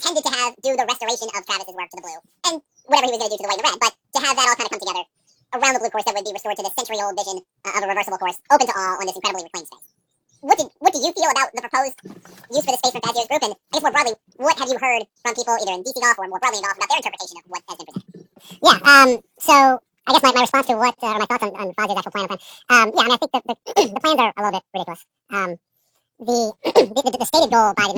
intended to do the restoration of Travis's work to the blue, and whatever he was going to do to the white and the red, but to have that all kind of come together around the blue course that would be restored to this century-old vision of a reversible course, open to all on this incredibly reclaimed space. What do you feel about the proposed use for the space from Fazier's group, and I guess more broadly, what have you heard from people either in DC Golf or more broadly in golf about their interpretation of what has been presented? Yeah, so I guess my response to what, or my thoughts on Fazier's actual plan. Yeah, I mean, I think the plans are a little bit ridiculous. The stated goal by the